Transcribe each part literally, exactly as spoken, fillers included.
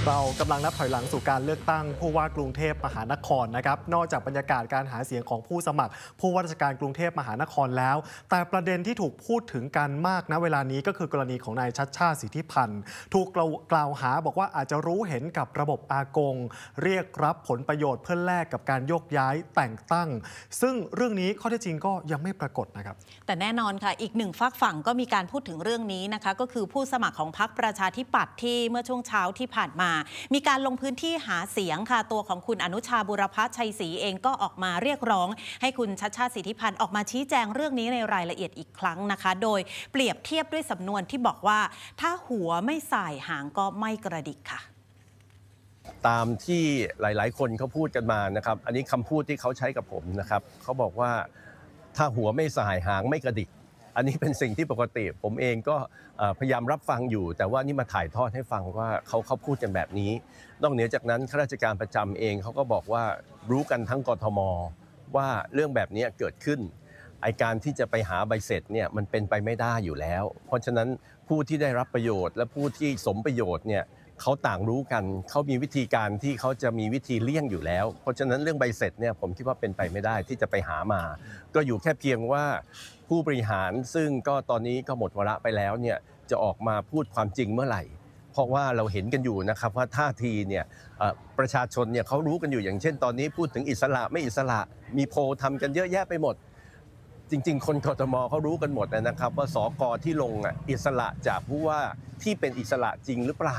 เรากำลังนับถอยหลังสู่การเลือกตั้งผู้ว่ากรุงเทพมหานครนะครับนอกจากบรรยากาศการหาเสียงของผู้สมัครผู้ว่าราชการกรุงเทพมหานครแล้วแต่ประเด็นที่ถูกพูดถึงกันมากณเวลานี้ก็คือกรณีของนายชัชชาติสิทธิพันธ์ถูกกล่าวหาบอกว่าอาจจะรู้เห็นกับระบบอากงเรียกรับผลประโยชน์เพื่อแลกกับการโยกย้ายแต่งตั้งซึ่งเรื่องนี้ข้อเท็จจริงก็ยังไม่ปรากฏนะครับแต่แน่นอนค่ะอีกหนึ่งฝากฝั่งก็มีการพูดถึงเรื่องนี้นะคะก็คือผู้สมัครของพรรคประชาธิปัตย์ที่เมื่อช่วงเช้าที่ผ่านมามีการลงพื้นที่หาเสียงค่ะตัวของคุณอนุชาบุรพชัยศรีเองก็ออกมาเรียกร้องให้คุณชัชชาติสิทธิพันธ์ออกมาชี้แจงเรื่องนี้ในรายละเอียดอีกครั้งนะคะโดยเปรียบเทียบด้วยสำนวนที่บอกว่าถ้าหัวไม่สายหางก็ไม่กระดิกค่ะตามที่หลายๆคนเขาพูดกันมานะครับอันนี้คำพูดที่เขาใช้กับผมนะครับเขาบอกว่าถ้าหัวไม่สายหางไม่กระดิกอันนี้เป็นสิ่งที่ปกติผมเองก็พยายามรับฟังอยู่แต่ว่านี่มาถ่ายทอดให้ฟังว่าเขาเขาพูดกันแบบนี้นอกเหนือจากนั้นข้าราชการประจำเองเขาก็บอกว่ารู้กันทั้งกทมว่าเรื่องแบบนี้เกิดขึ้นไอการที่จะไปหาใบเสร็จเนี่ยมันเป็นไปไม่ได้อยู่แล้วเพราะฉะนั้นผู้ที่ได้รับประโยชน์และผู้ที่สมประโยชน์เนี่ยเขาต่างรู้กันเขามีวิธีการที่เขาจะมีวิธีเลี่ยงอยู่แล้วเพราะฉะนั้นเรื่องใบเสร็จเนี่ยผมคิดว่าเป็นไปไม่ได้ที่จะไปหามาก็อยู่แค่เพียงว่าผู้บริหารซึ่งก็ตอนนี้ก็หมดวาระไปแล้วเนี่ยจะออกมาพูดความจริงเมื่อไหร่เพราะว่าเราเห็นกันอยู่นะครับว่าท่าทีเนี่ยประชาชนเนี่ยเขารู้กันอยู่อย่างเช่นตอนนี้พูดถึงอิสระไม่อิสระมีโพลทำกันเยอะแยะไปหมดจริงๆคนกทมเขารู้กันหมดนะครับว่าสกที่ลงอิสระจากผู้ว่าที่เป็นอิสระจริงหรือเปล่า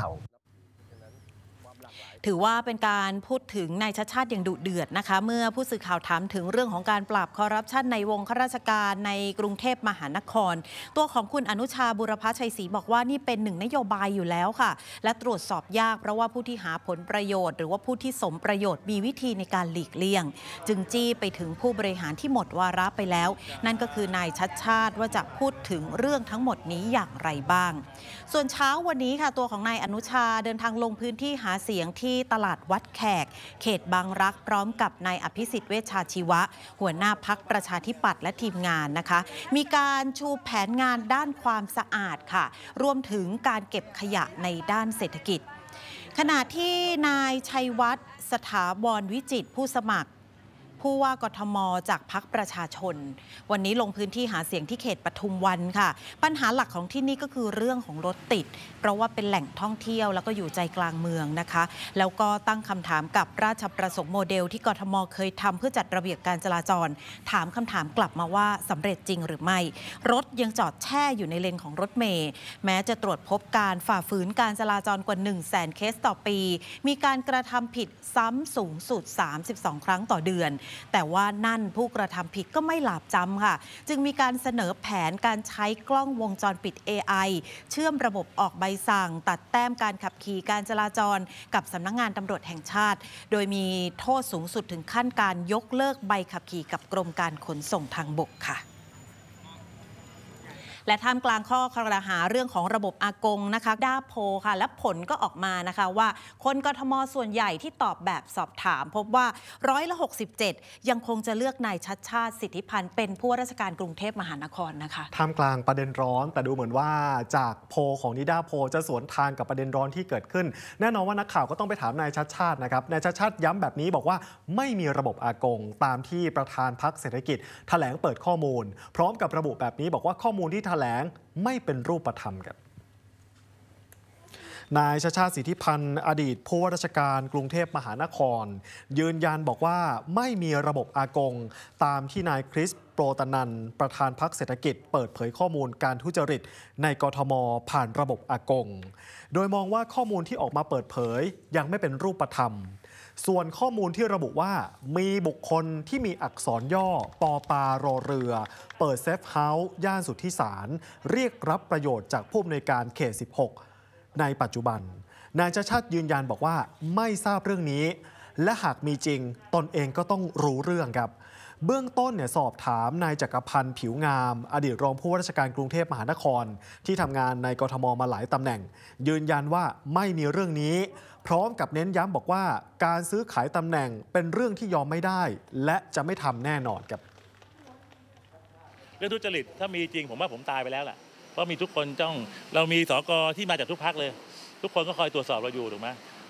ถือว่าเป็นการพูดถึงนายชัชชาติอย่างดุเดือดนะคะเมื่อผู้สื่อข่าวถามถึงเรื่องของการปราบคอร์รัปชันในวงข้าราชการในกรุงเทพมหานครตัวของคุณอนุชาบุรพชัยศรีบอกว่านี่เป็นหนึ่งนโยบายอยู่แล้วค่ะและตรวจสอบยากเพราะว่าผู้ที่หาผลประโยชน์หรือว่าผู้ที่สมประโยชน์มีวิธีในการหลีกเลี่ยงจึงจี้ไปถึงผู้บริหารที่หมดวาระไปแล้วนั่นก็คือนายชัชชาติว่าจะพูดถึงเรื่องทั้งหมดนี้อย่างไรบ้างส่วนเช้าวันนี้ค่ะตัวของนายอนุชาเดินทางลงพื้นที่หาเสียงที่ตลาดวัดแขกเขตบางรักพร้อมกับนายอภิสิทธิ์เวชชาชีวะหัวหน้าพรรคประชาธิปัตย์และทีมงานนะคะมีการชูแผนงานด้านความสะอาดค่ะรวมถึงการเก็บขยะในด้านเศรษฐกิจขณะที่นายชัยวัฒน์สถาบรวิจิตรผู้สมัครผู้ว่ากทมจากพรรคประชาชนวันนี้ลงพื้นที่หาเสียงที่เขตปทุมวันค่ะปัญหาหลักของที่นี่ก็คือเรื่องของรถติดเพราะว่าเป็นแหล่งท่องเที่ยวแล้วก็อยู่ใจกลางเมืองนะคะแล้วก็ตั้งคำถามกับราชประสงค์โมเดลที่กทมเคยทำเพื่อจัดระเบียบการจราจรถามคำถามกลับมาว่าสำเร็จจริงหรือไม่รถยังจอดแช่อยู่ในเลนของรถเมล์แม้จะตรวจพบการฝ่าฝืนการจราจรกว่า หนึ่งแสน เคสต่อปีมีการกระทำผิดซ้ำสูงสุดสามสิบสองครั้งต่อเดือนแต่ว่านั่นผู้กระทำผิดก็ไม่หลาบจำค่ะจึงมีการเสนอแผนการใช้กล้องวงจรปิด เอ ไอ เชื่อมระบบออกใบสั่งตัดแต้มการขับขี่การจราจรกับสำนักงานตำรวจแห่งชาติโดยมีโทษสูงสุดถึงขั้นการยกเลิกใบขับขี่กับกรมการขนส่งทางบกค่ะและท่ามกลางข้อครหาเรื่องของระบบอากงนะคะด้าโพค่ะและผลก็ออกมานะคะว่าคนกทมส่วนใหญ่ที่ตอบแบบสอบถามพบว่าร้อยละหกสิบเจ็ดยังคงจะเลือกนายชัชชาติสิทธิพันธ์เป็นผู้ว่าราชการกรุงเทพมหานครนะคะท่ามกลางประเด็นร้อนแต่ดูเหมือนว่าจากโพของนิด้าโพจะสวนทางกับประเด็นร้อนที่เกิดขึ้นแน่นอนว่านักข่าวก็ต้องไปถามนายชัชชาตินะครับนายชัชชาติย้ำแบบนี้บอกว่าไม่มีระบบอากงตามที่ประธานพรรคเศรษฐกิจแถลงเปิดข้อมูลพร้อมกับระบุแบบนี้บอกว่าข้อมูลที่แถลงไม่เป็นรูปธรรมครับนายชัชชาติสิทธิพันธ์อดีตผู้ว่าราชการกรุงเทพมหานครยืนยันบอกว่าไม่มีระบบอากงตามที่นายคริสโปรตนันประธานพรรคเศรษฐกิจเปิดเผยข้อมูลการทุจริตในกทมผ่านระบบอากงโดยมองว่าข้อมูลที่ออกมาเปิดเผยยังไม่เป็นรูปธรรมส่วนข้อมูลที่ระบุว่ามีบุคคลที่มีอักษรย่อปอปารอเรือเปิดเซฟเฮาส์ย่านสุทธิสารเรียกรับประโยชน์จากผู้อำนวยการเขตสิบหกในปัจจุบันนายชัชชาติยืนยันบอกว่าไม่ทราบเรื่องนี้และหากมีจริงตนเองก็ต้องรู้เรื่องครับเบื้องต้นเนี่ยสอบถามนายจักรพันธ์ผิวงามอดีตรองผู้ว่าราชการกรุงเทพมหานครที่ทำงานในกทมมาหลายตำแหน่งยืนยันว่าไม่มีเรื่องนี้พร้อมกับเน้นย้ำบอกว่าการซื้อขายตำแหน่งเป็นเรื่องที่ยอมไม่ได้และจะไม่ทำแน่นอนครับเรื่องทุจริตถ้ามีจริงผมว่าผมตายไปแล้วแหละเพราะมีทุกคนจ้องเรามีสกที่มาจากทุกพรรคเลยทุกคนก็คอยตรวจสอบเราอยู่ถูกไหม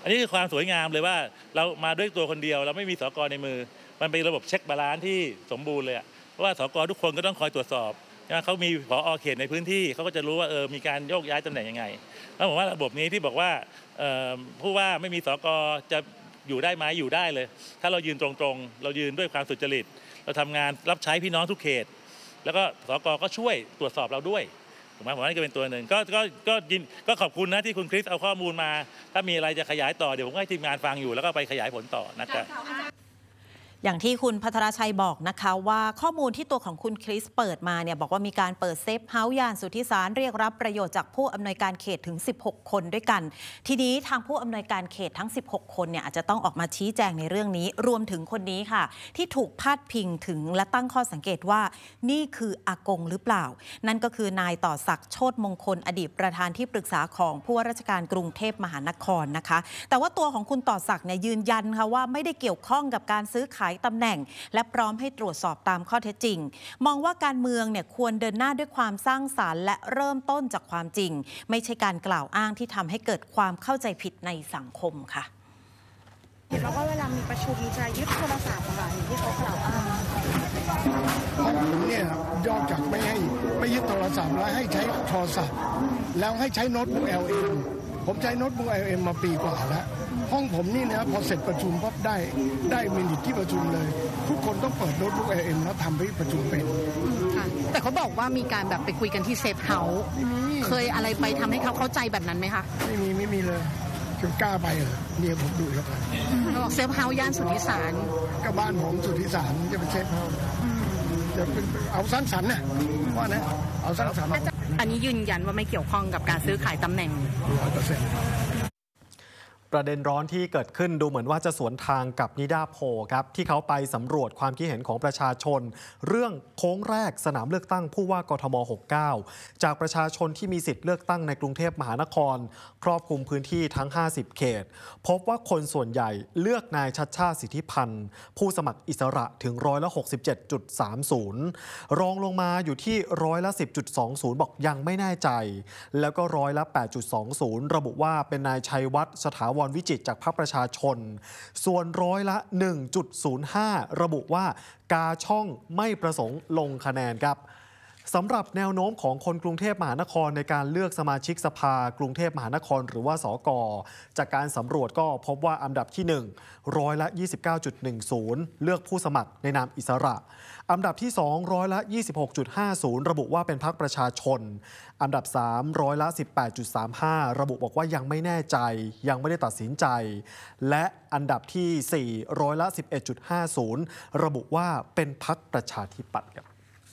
อันนี้คือความสวยงามเลยว่าเรามาด้วยตัวคนเดียวเราไม่มีสกในมือมันเป็นระบบเช็คบาลานซ์ที่สมบูรณ์เลยเพราะว่าสกทุกคนก็ต้องคอยตรวจสอบนะเขามีผอ.เขตในพื้นที่เขาก็จะรู้ว่าเออมีการโยกย้ายตำแหน่งยังไงแล้วผมว่าระบบนี้ที่บอกว่าผู้ว่าไม่มีสกจะอยู่ได้ไหมอยู่ได้เลยถ้าเรายืนตรงๆเรายืนด้วยความสุจริตเราทำงานรับใช้พี่น้องทุกเขตแล้วก็สกก็ช่วยตรวจสอบเราด้วยถูกไหมผมว่านี่ก็เป็นตัวหนึ่งก็ก็ก็ยินก็ขอบคุณนะที่คุณคริสเอาข้อมูลมาถ้ามีอะไรจะขยายต่อเดี๋ยวผมให้ทีมงานฟังอยู่แล้วก็ไปขยายผลต่อนะครับอย่างที่คุณภัทรชัยบอกนะคะว่าข้อมูลที่ตัวของคุณคริสเปิดมาเนี่ยบอกว่ามีการเปิดเซฟเฮาส์ย่านสุทธิสารเรียกรับประโยชน์จากผู้อำนวยการเขตถึงสิบหกคนด้วยกันทีนี้ทางผู้อำนวยการเขตทั้งสิบหกคนเนี่ยอาจจะต้องออกมาชี้แจงในเรื่องนี้รวมถึงคนนี้ค่ะที่ถูกพาดพิงถึงและตั้งข้อสังเกตว่านี่คืออากงหรือเปล่านั่นก็คือนายต่อศักดิ์โชติมงคลอดีตประธานที่ปรึกษาของผู้ว่าราชการกรุงเทพมหานครนะคะแต่ว่าตัวของคุณต่อศักดิ์เนี่ยยืนยันค่ะว่าไม่ได้เกี่ยวข้องกับการซื้อขายตำแหน่งและพร้อมให้ตรวจสอบตามข้อเท็จจริงมองว่าการเมืองเนี่ยควรเดินหน้าด้วยความสร้างสรรค์และเริ่มต้นจากความจริงไม่ใช่การกล่าวอ้างที่ทำให้เกิดความเข้าใจผิดในสังคมค่ะเห็นว่าเวลามีประชุมจะยึดโทรศัพท์อะไรที่เขากล่าวอ้างของผมเนี่ยยอมจากไม่ให้ไม่ยึดโทรศัพท์แล้วให้ใช้โทรศัพท์แล้วให้ใช้โน้ตบุ๊ก แอล เอ็ม ผมใช้โน้ตบุ๊ก แอล เอ็ม มาปีกว่าแล้วห้องผมนี่นะพอเสร็จประชุมปั๊บได้ได้มินิทที่ประชุมเลยทุกคนต้องเปิดโน้ตบุ๊ก แอล เอ็ม แล้วทำให้ประชุมเป็นค่ะแต่เขาบอกว่ามีการแบบไปคุยกันที่เซฟเฮาส์เคยอะไรไปทำให้เขาเข้าใจแบบนั้นไหมคะไม่มีไม่มีเลยจะกล้าไปเหรอเมียผมดูแล้วกันเขาบอกเซฟเฮาส์ย่านสุทธิสารก็บ้านผมสุทธิสารจะเป็นเซฟเฮาส์จะเป็นเอาสร้างสรรค์นะว่านะเอาสร้างสรรค์อันนี้ยืนยันว่าไม่เกี่ยวข้องกับการซื้อขายตำแหน่งร้อยเปอร์เซ็นต์ประเด็นร้อนที่เกิดขึ้นดูเหมือนว่าจะสวนทางกับนิดาโพลครับที่เขาไปสำรวจความคิดเห็นของประชาชนเรื่องโค้งแรกสนามเลือกตั้งผู้ว่ากทม หกสิบเก้าจากประชาชนที่มีสิทธิ์เลือกตั้งในกรุงเทพมหานครครอบคลุมพื้นที่ทั้งห้าสิบเขตพบว่าคนส่วนใหญ่เลือกนายชัชชาติสิทธิพันธ์ผู้สมัครอิสระถึงร้อยละ หกสิบเจ็ดจุดสามศูนย์ รองลงมาอยู่ที่ร้อยละ สิบจุดสองศูนย์ บอกยังไม่แน่ใจแล้วก็ร้อยละ แปดจุดสองศูนย์ ระบุว่าเป็นนายชัยวัฒน์สถาวรวิจิตรจากพรรคประชาชนส่วนร้อยละ หนึ่งจุดศูนย์ห้า ระบุว่ากาช่องไม่ประสงค์ลงคะแนนครับสำหรับแนวโน้มของคนกรุงเทพมหานครในการเลือกสมาชิกสภากรุงเทพมหานครหรือว่าสก.จากการสำรวจก็พบว่าอันดับที่หนึ่งร้อยละ ยี่สิบเก้าจุดหนึ่งศูนย์ เลือกผู้สมัครในนามอิสระอันดับที่สองร้อยละ ยี่สิบหกจุดห้าศูนย์ ระบุว่าเป็นพรรคประชาชนอันดับสามร้อยละ สิบแปดจุดสามห้า ระบุบอกว่ายังไม่แน่ใจยังไม่ได้ตัดสินใจและอันดับที่สี่ร้อยละ สิบเอ็ดจุดห้าศูนย์ ระบุว่าเป็นพรรคประชาธิปัตย์ครับ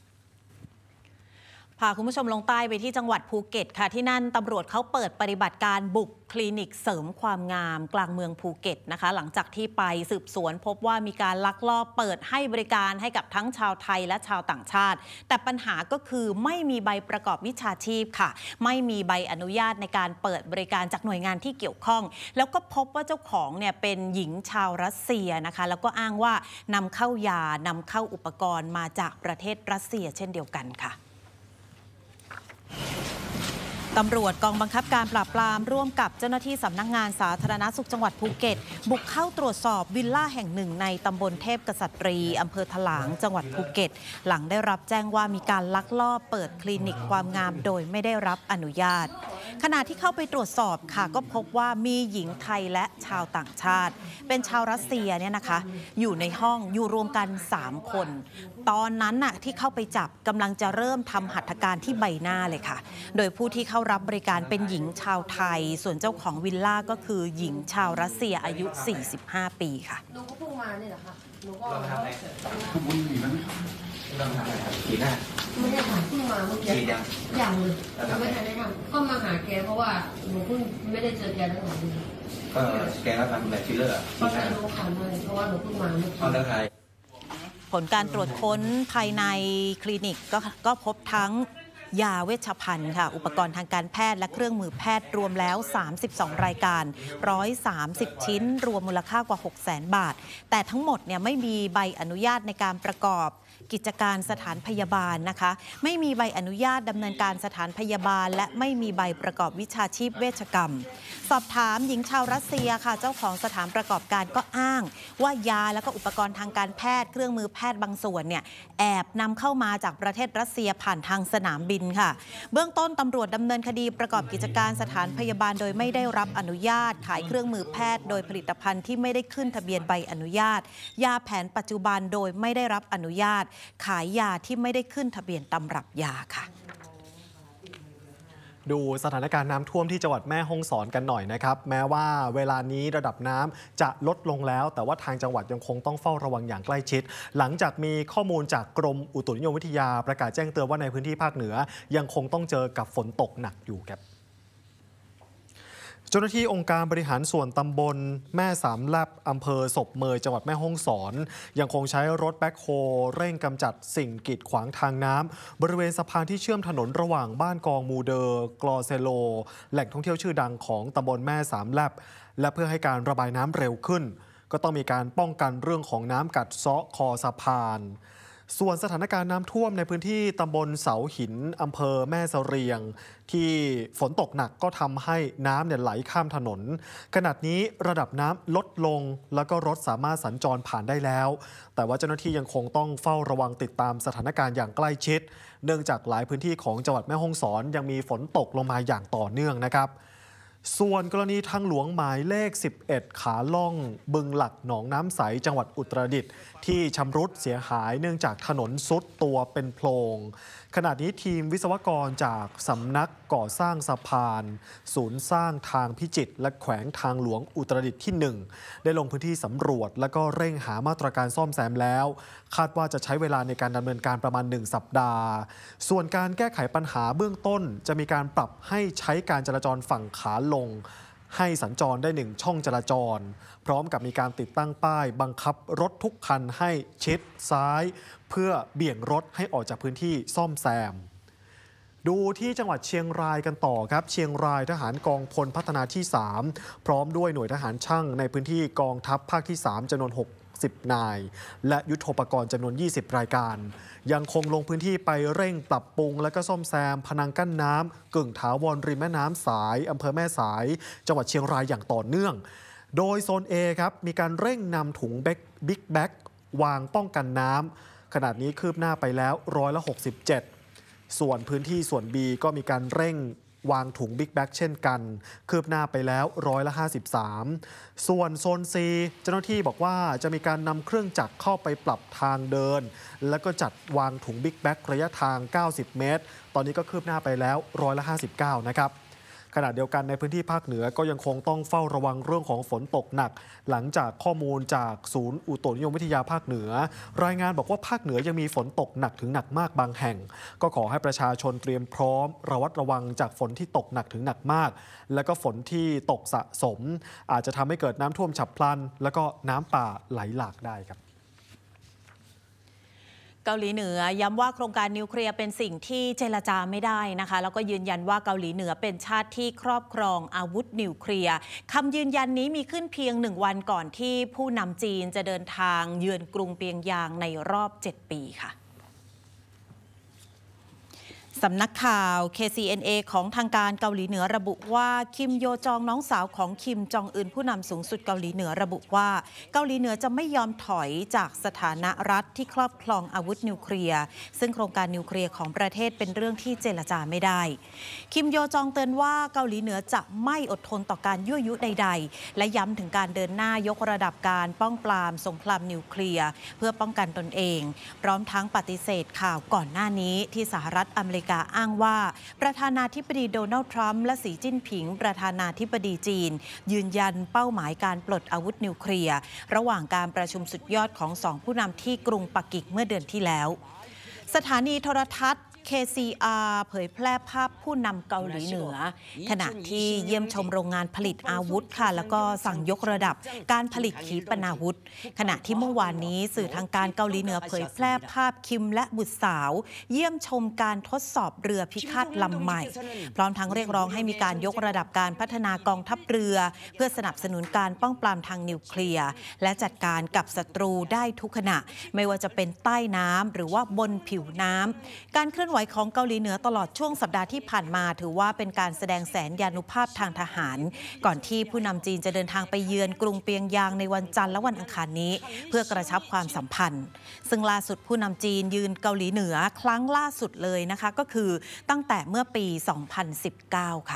พาคุณผู้ชมลงใต้ไปที่จังหวัดภูเก็ตค่ะที่นั่นตำรวจเขาเปิดปฏิบัติการบุกคลินิกเสริมความงามกลางเมืองภูเก็ตนะคะหลังจากที่ไปสืบสวนพบว่ามีการลักลอบเปิดให้บริการให้กับทั้งชาวไทยและชาวต่างชาติแต่ปัญหาก็คือไม่มีใบประกอบวิชาชีพค่ะไม่มีใบอนุญาตในการเปิดบริการจากหน่วยงานที่เกี่ยวข้องแล้วก็พบว่าเจ้าของเนี่ยเป็นหญิงชาวรัสเซียนะคะแล้วก็อ้างว่านำเข้ายานำเข้าอุปกรณ์มาจากประเทศรัสเซียเช่นเดียวกันค่ะตำรวจกองบังคับการปราบปรามร่วมกับเจ้าหน้าที่สำนักงานสาธารณสุขจังหวัดภูเก็ตบุกเข้าตรวจสอบวิลล่าแห่งหนึ่งในตำบลเทพกษัตรีอำเภอถลางจังหวัดภูเก็ตหลังได้รับแจ้งว่ามีการลักลอบเปิดคลินิกความงามโดยไม่ได้รับอนุญาตขณะที่เข้าไปตรวจสอบค่ะก็พบว่ามีหญิงไทยและชาวต่างชาติเป็นชาวรัสเซียเนี่ยนะคะอยู่ในห้องอยู่รวมกันสามคนตอนนั้นน่ะที่เข้าไปจับกำลังจะเริ่มทำหัตถการที่ใบหน้าเลยค่ะโดยผู้ที่เข้ารับบริการเป็นหญิงชาวไทยส่วนเจ้าของวิลล่าก็คือหญิงชาวรัสเซียอายุสี่สิบห้าปีค่ะหนูก็เพิ่งมานี่แหละค่ะหนูก็ลองทำอะไรทุกบุญมีมั้ยลองทำอะไรกี่หน้าไม่ได้ค่ะเพิ่งมาเมื่อกี้อย่างเลยยังไม่ทันได้ทำก็มาหาแกเพราะว่าหนูเพิ่งไม่ได้เจอแกตั้งแต่เดือนก็แกก็ทำแบบฟิลเลอร์ก็ใช้โลคันเลยเพราะว่าหนูเพิ่งมาเมื่อกี้ผลการตรวจค้นภายในคลินิกก็ก็พบทั้งยาเวชภัณฑ์ค่ะอุปกรณ์ทางการแพทย์และเครื่องมือแพทย์รวมแล้วสามสิบสองรายการหนึ่งร้อยสามสิบชิ้นรวมมูลค่ากว่า หกแสน บาทแต่ทั้งหมดเนี่ยไม่มีใบอนุญาตในการประกอบกิจการสถานพยาบาลนะคะไม่มีใบอนุญาตดำเนินการสถานพยาบาลและไม่มีใบประกอบวิชาชีพเวชกรรมสอบถามหญิงชาวรัสเซียค่ะเจ้าของสถานประกอบการก็อ้างว่ายาและก็อุปกรณ์ทางการแพทย์เครื่องมือแพทย์บางส่วนเนี่ยแอบนำเข้ามาจากประเทศรัสเซียผ่านทางสนามบินค่ะเบื้องต้นตำรวจดำเนินคดีประกอบกิจการสถานพยาบาลโดยไม่ได้รับอนุญาตขายเครื่องมือแพทย์โดยผลิตภัณฑ์ที่ไม่ได้ขึ้นทะเบียนใบอนุญาตยาแผนปัจจุบันโดยไม่ได้รับอนุญาตขายยาที่ไม่ได้ขึ้นทะเบียนตำรับยาค่ะดูสถานการณ์น้ำท่วมที่จังหวัดแม่ฮ่องสอนกันหน่อยนะครับแม้ว่าเวลานี้ระดับน้ำจะลดลงแล้วแต่ว่าทางจังหวัดยังคงต้องเฝ้าระวังอย่างใกล้ชิดหลังจากมีข้อมูลจากกรมอุตุนิยมวิทยาประกาศแจ้งเตือนว่าในพื้นที่ภาคเหนือยังคงต้องเจอกับฝนตกหนักอยู่ครับเจ้าหน้าที่องค์การบริหารส่วนตำบลแม่สามแลบอำเภอศพเมยจังหวัดแม่ฮ่องสอนยังคงใช้รถแบ็คโฮเร่งกำจัดสิ่งกีดขวางทางน้ำบริเวณสะพานที่เชื่อมถนนระหว่างบ้านกองมูเดอร์กลอเซโลแหล่งท่องเที่ยวชื่อดังของตำบลแม่สามแลบและเพื่อให้การระบายน้ำเร็วขึ้นก็ต้องมีการป้องกันเรื่องของน้ำกัดเซาะคอสะพานส่วนสถานการณ์น้ำท่วมในพื้นที่ตำบลเสาหินอำเภอแม่เสรียงที่ฝนตกหนักก็ทำให้น้ำเนี่ยไหลข้ามถนนขณะนี้ระดับน้ำลดลงแล้วก็รถสามารถสัญจรผ่านได้แล้วแต่ว่าเจ้าหน้าที่ยังคงต้องเฝ้าระวังติดตามสถานการณ์อย่างใกล้ชิดเนื่องจากหลายพื้นที่ของจังหวัดแม่ฮ่องสอนยังมีฝนตกลงมาอย่างต่อเนื่องนะครับส่วนกรณีทางหลวงหมายเลขสิบเอ็ดขาล่องบึงหลักหนองน้ำใสจังหวัดอุตรดิตถ์ที่ชำรุดเสียหายเนื่องจากถนนซุดตัวเป็นโพรงขณะนี้ทีมวิศวกรจากสำนักก่อสร้างสะพานศูนย์สร้างทางพิจิตรและแขวงทางหลวงอุตรดิตถ์ที่หนึ่งได้ลงพื้นที่สำรวจและก็เร่งหามาตรการซ่อมแซมแล้วคาดว่าจะใช้เวลาในการดำเนินการประมาณหนึ่งสัปดาห์ส่วนการแก้ไขปัญหาเบื้องต้นจะมีการปรับให้ใช้การจราจรฝั่งขาลงให้สัญจรได้หนึ่งช่องจราจรพร้อมกับมีการติดตั้งป้ายบังคับรถทุกคันให้ชิดซ้ายเพื่อเบี่ยงรถให้ออกจากพื้นที่ซ่อมแซมดูที่จังหวัดเชียงรายกันต่อครับเชียงรายทหารกองพลพัฒนาที่สามพร้อมด้วยหน่วยทหารช่างในพื้นที่กองทัพภาคที่สามจำนวนหกสิบนายและยุทโธปกรณ์จำนวนยี่สิบรายการยังคงลงพื้นที่ไปเร่งปรับปรุงและก็ซ่อมแซมพนังกั้นน้ำกึ่งถาวรริมแม่น้ำสายอำเภอแม่สายจังหวัดเชียงรายอย่างต่อเนื่องโดยโซน A ครับมีการเร่งนำถุงบิ๊กแบ็กวางป้องกันน้ำขนาดนี้คืบหน้าไปแล้วร้อยละหกสิบเจ็ดส่วนพื้นที่ส่วน B ก็มีการเร่งวางถุงบิ๊กแบ็กเช่นกันคืบหน้าไปแล้วร้อยละห้าสิบสามส่วนโซน C เจ้าหน้าที่บอกว่าจะมีการนำเครื่องจักรเข้าไปปรับทางเดินแล้วก็จัดวางถุงบิ๊กแบ็กระยะทางเก้าสิบเมตรตอนนี้ก็คืบหน้าไปแล้วร้อยละห้าสิบเก้านะครับขณะเดียวกันในพื้นที่ภาคเหนือก็ยังคงต้องเฝ้าระวังเรื่องของฝนตกหนักหลังจากข้อมูลจากศูนย์อุตุนิยมวิทยาภาคเหนือรายงานบอกว่าภาคเหนือยังมีฝนตกหนักถึงหนักมากบางแห่งก็ขอให้ประชาชนเตรียมพร้อมระวัดระวังจากฝนที่ตกหนักถึงหนักมากและก็ฝนที่ตกสะสมอาจจะทำให้เกิดน้ำท่วมฉับพลันแล้วก็น้ำป่าไหลหลากได้ครับเกาหลีเหนือย้ำว่าโครงการนิวเคลียร์เป็นสิ่งที่เจรจาไม่ได้นะคะแล้วก็ยืนยันว่าเกาหลีเหนือเป็นชาติที่ครอบครองอาวุธนิวเคลียร์คำยืนยันนี้มีขึ้นเพียงหนึ่งวันก่อนที่ผู้นำจีนจะเดินทางเยือนกรุงเปียงยางในรอบเจ็ดปีค่ะสำนักข่าว เค ซี เอ็น เอ ของทางการเกาหลีเหนือระบุว่าคิมโยจองน้องสาวของคิมจองอึนผู้นำสูงสุดเกาหลีเหนือระบุว่าเกาหลีเหนือจะไม่ยอมถอยจากสถานะรัฐที่ครอบครองอาวุธนิวเคลียร์ซึ่งโครงการนิวเคลียร์ของประเทศเป็นเรื่องที่เจรจาไม่ได้คิมโยจองเตือนว่าเกาหลีเหนือจะไม่อดทนต่อการยั่วยุใดๆและย้ำถึงการเดินหน้ายกระดับการป้องปรามสงครามนิวเคลียร์เพื่อป้องกันตนเองพร้อมทั้งปฏิเสธข่าวก่อนหน้านี้ที่สหรัฐอเมริกาอ้างว่าประธานาธิบดีโดนัลด์ทรัมป์และสีจิ้นผิงประธานาธิบดีจีนยืนยันเป้าหมายการปลดอาวุธนิวเคลียร์ระหว่างการประชุมสุดยอดของสองผู้นำที่กรุงปักกิ่งเมื่อเดือนที่แล้วสถานีโทรทัศน์เค ซี อาร์ เผยแพร่ภาพผู้นำเกาหลีเหนือขณะที่เยี่ยมชมโรงงานผลิตอาวุธค่ะแล้วก็สั่งยกระดับการผลิตขีปนาวุธขณะที่เมื่อวานนี้สื่อทางการเกาหลีเหนือเผยแพร่ภาพคิมและบุตรสาวเยี่ยมชมการทดสอบเรือพิฆาตลำใหม่พร้อมทั้งเรียกร้องให้มีการยกระดับการพัฒนากองทัพเรือเพื่อสนับสนุนการป้องปรามทางนิวเคลียร์และจัดการกับศัตรูได้ทุกขณะไม่ว่าจะเป็นใต้น้ำหรือว่าบนผิวน้ำการเคลื่อนไหวของเกาหลีเหนือตลอดช่วงสัปดาห์ที่ผ่านมาถือว่าเป็นการแสดงแสนยานุภาพทางทหารก่อนที่ผู้นำจีนจะเดินทางไปเยือนกรุงเปียงยางในวันจันทร์และวันอังคารนี้เพื่อกระชับความสัมพันธ์ซึ่งล่าสุดผู้นำจีนยืนเกาหลีเหนือครั้งล่าสุดเลยนะคะก็คือตั้งแต่เมื่อปี สองพันสิบเก้า ค่ะ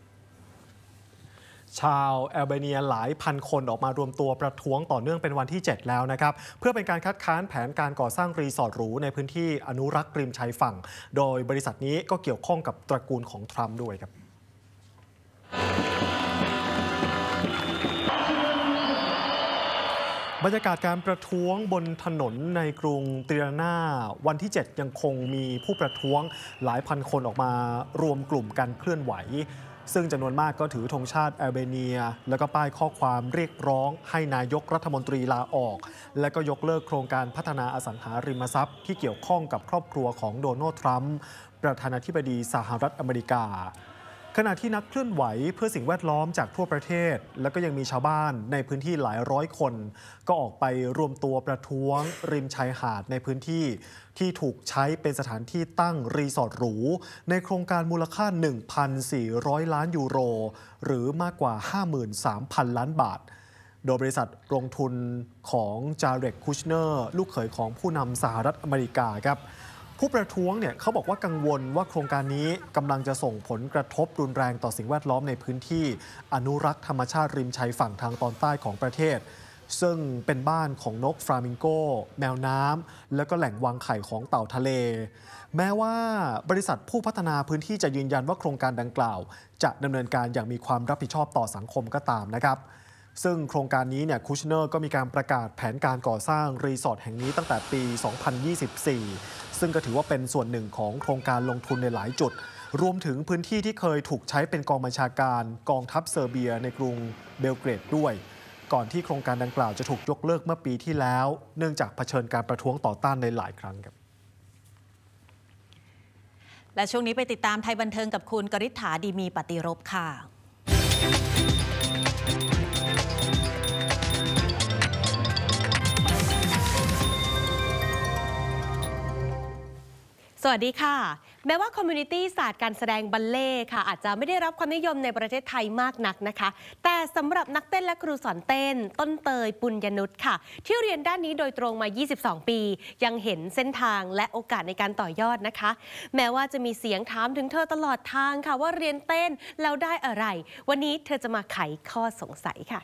ชาวแอลเบเนียหลายพันคนออกมารวมตัวประท้วงต่อเนื่องเป็นวันที่ เจ็ด แล้วนะครับเพื่อเป็นการคัดค้านแผนการก่อสร้างรีสอร์ทหรูในพื้นที่อนุรักษ์ริมชายฝั่งโดยบริษัทนี้ก็เกี่ยวข้องกับตระกูลของทรัมป์ด้วยครับบรรยากาศการประท้วงบนถนนในกรุงติรานาวันที่ เจ็ด ยังคงมีผู้ประท้วงหลายพันคนออกมารวมกลุ่มกันเคลื่อนไหวซึ่งจำนวนมากก็ถือธงชาติแอลเบเนียแล้วก็ป้ายข้อความเรียกร้องให้นายกรัฐมนตรีลาออกและก็ยกเลิกโครงการพัฒนาอสังหาริมทรัพย์ที่เกี่ยวข้องกับครอบครัวของโดนัลด์ทรัมป์ประธานาธิบดีสหรัฐอเมริกาขณะที่นักเคลื่อนไหวเพื่อสิ่งแวดล้อมจากทั่วประเทศแล้วก็ยังมีชาวบ้านในพื้นที่หลายร้อยคนก็ออกไปรวมตัวประท้วงริมชายหาดในพื้นที่ที่ถูกใช้เป็นสถานที่ตั้งรีสอร์ทหรูในโครงการมูลค่า หนึ่งพันสี่ร้อย ล้านยูโรหรือมากกว่า ห้าหมื่นสามพัน ล้านบาทโดยบริษัทลงทุนของจาเร็ก คุชเนอร์ลูกเขยของผู้นำสหรัฐอเมริกาครับผู้ประท้วงเนี่ยเขาบอกว่ากังวลว่าโครงการนี้กำลังจะส่งผลกระทบรุนแรงต่อสิ่งแวดล้อมในพื้นที่อนุรักษ์ธรรมชาติริมชายฝั่งทางตอนใต้ของประเทศซึ่งเป็นบ้านของนกฟลามิงโกแมวน้ำและก็แหล่งวางไข่ของเต่าทะเลแม้ว่าบริษัทผู้พัฒนาพื้นที่จะยืนยันว่าโครงการดังกล่าวจะดำเนินการอย่างมีความรับผิดชอบต่อสังคมก็ตามนะครับซึ่งโครงการนี้เนี่ยคุชเนอร์ก็มีการประกาศแผนการก่อสร้างรีสอร์ทแห่งนี้ตั้งแต่ปี สองพันยี่สิบสี่ ซึ่งก็ถือว่าเป็นส่วนหนึ่งของโครงการลงทุนในหลายจุดรวมถึงพื้นที่ที่เคยถูกใช้เป็นกองบัญชาการกองทัพเซอร์เบียในกรุงเบลเกรดด้วยก่อนที่โครงการดังกล่าวจะถูกยกเลิกเมื่อปีที่แล้วเนื่องจากเผชิญการประท้วงต่อต้านในหลายครั้งครับและช่วงนี้ไปติดตามไทยบันเทิงกับคุณกฤษฐาดีมีปฏิรบค่ะสวัสดีค่ะแม้ว่าคอมมูนิตี้ศาสตร์การแสดงบัลเล่ต์ค่ะอาจจะไม่ได้รับความนิยมในประเทศไทยมากนักนะคะแต่สำหรับนักเต้นและครูสอนเต้นต้นเตยปุญญนุชค่ะที่เรียนด้านนี้โดยตรงมายี่สิบสองปียังเห็นเส้นทางและโอกาสในการต่อยอดนะคะแม้ว่าจะมีเสียงถามถึงเธอตลอดทางค่ะว่าเรียนเต้นแล้วได้อะไรวันนี้เธอจะมาไขข้อสงสัยค่ะ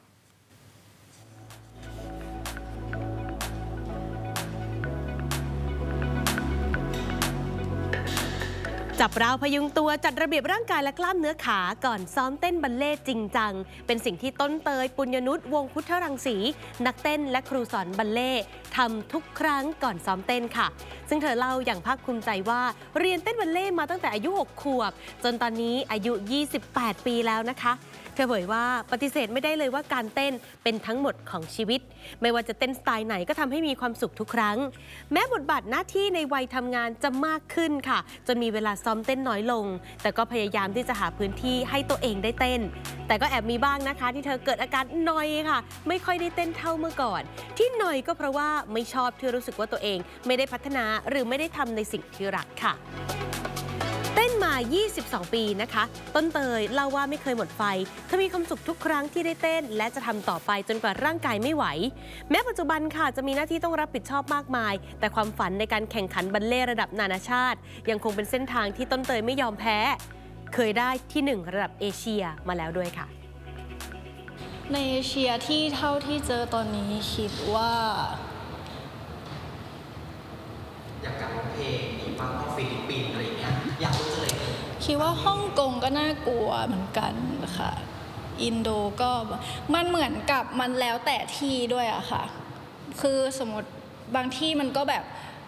จับราวพยุงตัวจัดระเบียบร่างกายและกล้ามเนื้อขาก่อนซ้อมเต้นบัลเล่ต์จริงจังเป็นสิ่งที่ต้นเตยปุญญนุชวงศ์พุทธรังสีนักเต้นและครูสอนบัลเล่ต์ทำทุกครั้งก่อนซ้อมเต้นค่ะซึ่งเธอเล่าอย่างภาคภูมิใจว่าเรียนเต้นบัลเล่ต์มาตั้งแต่อายุหกขวบจนตอนนี้อายุยี่สิบแปดปีแล้วนะคะเธอเผยว่าปฏิเสธไม่ได้เลยว่าการเต้นเป็นทั้งหมดของชีวิตไม่ว่าจะเต้นสไตล์ไหนก็ทำให้มีความสุขทุกครั้งแม้บทบาทหน้าที่ในวัยทำงานจะมากขึ้นค่ะจนมีเวลาซ้อมเต้นน้อยลงแต่ก็พยายามที่จะหาพื้นที่ให้ตัวเองได้เต้นแต่ก็แอบมีบ้างนะคะที่เธอเกิดอาการนอยค่ะไม่ค่อยได้เต้นเท่าเมื่อก่อนที่นอยก็เพราะว่าไม่ชอบที่รู้สึกว่าตัวเองไม่ได้พัฒนาหรือไม่ได้ทำในสิ่งที่รักค่ะเต้นมายี่สิบสองปีนะคะต้นเตยเล่าว่าไม่เคยหมดไฟเธอมีความสุขทุกครั้งที่ได้เต้นและจะทำต่อไปจนกว่าร่างกายไม่ไหวแม้ปัจจุบันค่ะจะมีหน้าที่ต้องรับผิดชอบมากมายแต่ความฝันในการแข่งขันบัลเล่ต์ระดับนานาชาติยังคงเป็นเส้นทางที่ต้นเตยไม่ยอมแพ้เคยได้ที่หนึ่งระดับเอเชียมาแล้วด้วยค่ะในเอเชียที่เท่าที่เจอตอนนี้คิดว่าอยากกลับร้องเพลงหรือว่าฟิลิปปินส์อะไรอย่างเงี้ยอยากรู้เลยคิดว่าฮ่องกงก็น่ากลัวเหมือนกันค่ะอินโดก็มันเหมือนกับมันแล้วแต่ที่ด้วยอะค่ะคือสมมติบางที่มันก็แบบ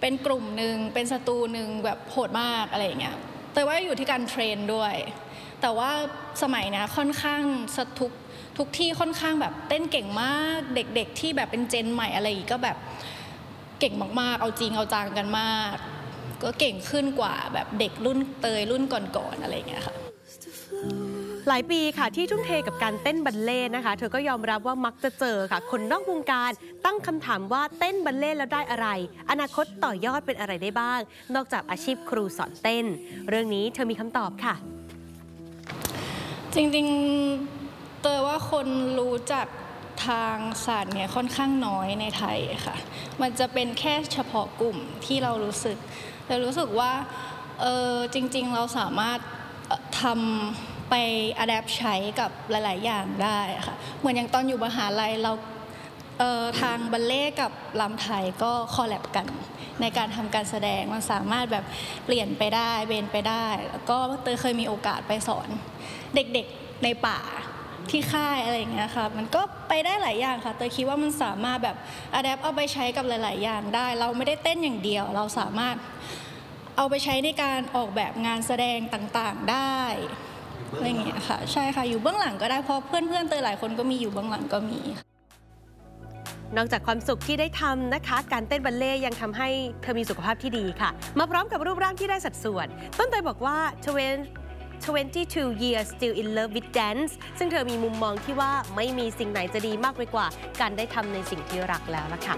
เป็นกลุ่มหนึ่งเป็นศัตรูหนึ่งแบบโหดมากอะไรอย่างเงี้ยแต่ว่าอยู่ที่การเทรนด้วยแต่ว่าสมัยนี้ค่อนข้างทุกทุกที่ค่อนข้างแบบเต้นเก่งมากเด็กๆที่แบบเป็นเจนใหม่อะไรอีกก็แบบเก่งมากๆเอาจริงเอาจังกันมากก็เก่งขึ้นกว่าแบบเด็กรุ่นเตยรุ่นก่อนๆอะไรอย่างเงี้ยค่ะหลายปีค่ะที่ทุ่มเทกับการเต้นบัลเล่ต์นะคะเธอก็ยอมรับว่ามักจะเจอค่ะคนนอกวงการตั้งคำถามว่าเต้นบัลเล่ต์แล้วได้อะไรอนาคตต่อยอดเป็นอะไรได้บ้างนอกจากอาชีพครูสอนเต้นเรื่องนี้เธอมีคำตอบค่ะจริงๆเตยว่าคนรู้จักทางศาสตร์เนี่ยค่อนข้างน้อยในไทยค่ะมันจะเป็นแค่เฉพาะกลุ่มที่เรารู้สึกแต่รู้สึกว่าเออจริงๆเราสามารถทำไปอัดแอปใช้กับหลายๆอย่างได้ค่ะเหมือนอย่างตอนอยู่มหาลัยเราเอ่อทางบัลเล่ต์กับรำไทยก็คอลแลบกันในการทำการแสดงมันสามารถแบบเปลี่ยนไปได้เบนไปได้แล้วก็เตยเคยมีโอกาสไปสอนเด็กๆในป่าที่ค่ายอะไรอย่างเงี้ยค่ะมันก็ไปได้หลายอย่างค่ะเตยคิดว่ามันสามารถแบบอัดแอปเอาไปใช้กับหลายๆอย่างได้เราไม่ได้เต้นอย่างเดียวเราสามารถเอาไปใช้ในการออกแบบงานแสดงต่างๆได้อะไรอย่างเงี้ยค่ะใช่ค่ะอยู่เบื้องหลังก็ได้เพราะเพื่อนๆเตยหลายคนก็มีอยู่เบื้องหลังก็มีนอกจากความสุขที่ได้ทำนะคะการเต้นบัลเล่ต์ยังทำให้เธอมีสุขภาพที่ดีค่ะมาพร้อมกับรูปร่างที่ได้สัดส่วนต้นเตยบอกว่าtwenty-two years still in love with dance ซึ่งเธอมีมุมมองที่ว่าไม่มีสิ่งไหนจะดีมากไปกว่าการได้ทำในสิ่งที่รักแล้วล่ะค่ะ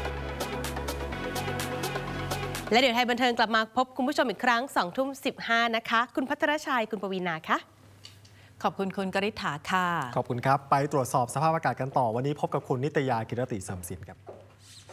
และเดี๋ยวไทยบันเทิงกลับมาพบคุณผู้ชมอีกครั้งสองทุ่มสิบห้านะคะคุณพัทรชัยคุณปวีณาคะขอบคุณคุณกฤษฐาค่ะขอบคุณครับไปตรวจสอบสภาพอากาศกันต่อวันนี้พบกับคุณนิตยากิรติสัมสินครับ